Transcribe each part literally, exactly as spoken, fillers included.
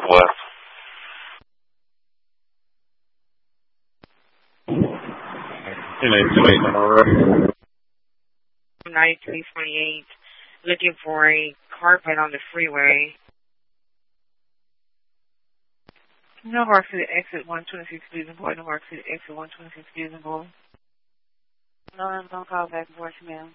west. ninety-three twenty-eight, looking for a carpet on the freeway. No Mark City exit one twenty-six reasonable. No Mark City exit one twenty-six reasonable. No, don't call back voicemail.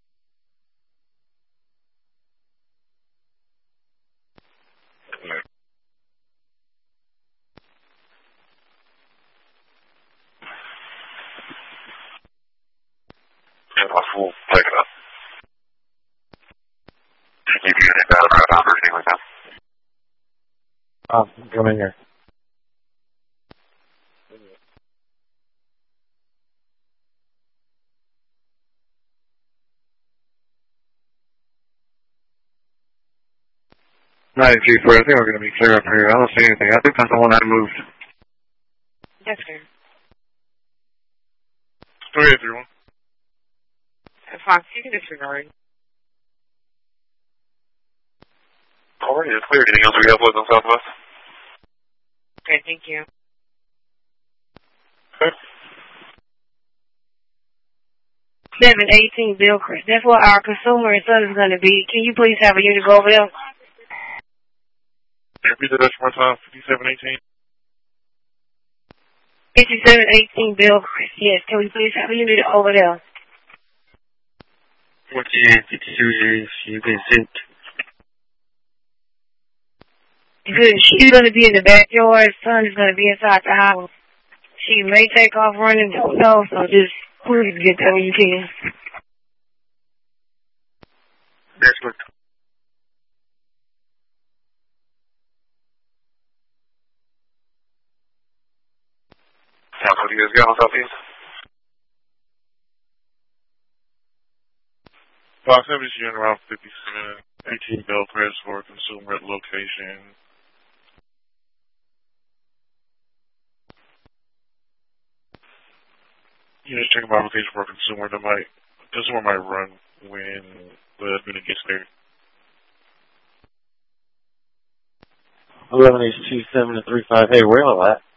Yeah, my fool, take it up. Did you give you any bad right on or anything like that? Oh, come in here. ninety-three four, I think we're going to be clear up here. I don't see anything. I think that's the one I moved. Yes, sir. three eight three one. Fox, you can disregard. Alright, it's clear. Anything else we have with on Southwest? Okay, thank you. Okay. seven eighteen Billcrest. That's what our consumer and son is going to be. Can you please have a unit go over there? Repeat that one more time. fifty-seven eighteen. fifty-seven eighteen Billcrest. Yes, can we please have a unit over there? forty-eight fifty-two years, you can sit. Good. She's going to be in the backyard. Son is going to be inside the house. She may take off running, don't know, so just please get there when you can. That's what. That's what you guys got on Southeast? Fox F is unit around fifty-seven eighteen Billcrest for a consumer at location. You just check my location for a consumer that might, consumer might run when the unit gets there. eleven H two seven to three five. Hey, where all at?